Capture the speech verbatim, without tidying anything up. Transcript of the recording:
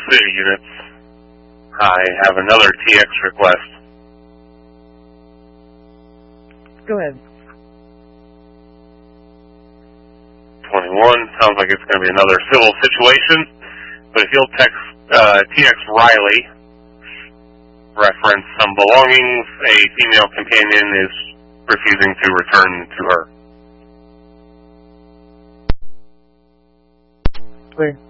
City units. I have another T X request. Go ahead. twenty-one, sounds like it's going to be another civil situation, but if you'll text uh, T X Riley, reference some belongings, a female companion is refusing to return to her. Clear.